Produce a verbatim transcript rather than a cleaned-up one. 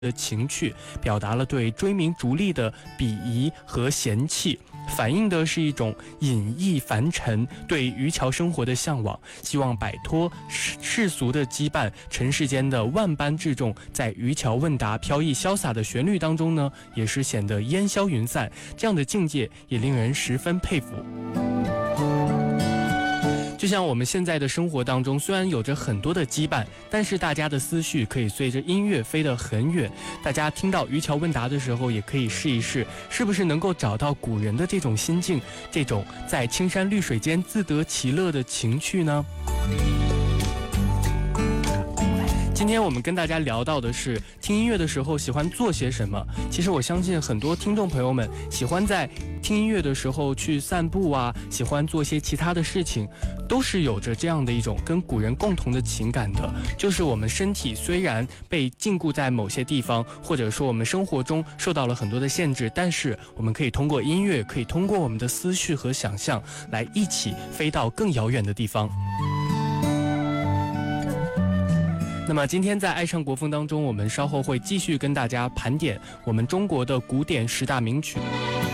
的情趣，表达了对追名逐利的鄙夷和嫌弃，反映的是一种隐逸凡尘对渔樵生活的向往，希望摆脱世俗的羁绊，尘世间的万般至重，在渔樵问答飘逸潇洒的旋律当中呢，也是显得烟消云散，这样的境界也令人十分佩服。就像我们现在的生活当中，虽然有着很多的羁绊，但是大家的思绪可以随着音乐飞得很远。大家听到渔樵问答的时候，也可以试一试，是不是能够找到古人的这种心境，这种在青山绿水间自得其乐的情趣呢？今天我们跟大家聊到的是听音乐的时候喜欢做些什么。其实我相信很多听众朋友们喜欢在听音乐的时候去散步啊，喜欢做些其他的事情，都是有着这样的一种跟古人共同的情感的，就是我们身体虽然被禁锢在某些地方，或者说我们生活中受到了很多的限制，但是我们可以通过音乐，可以通过我们的思绪和想象来一起飞到更遥远的地方。那么今天在爱上国风当中，我们稍后会继续跟大家盘点我们中国的古典十大名曲。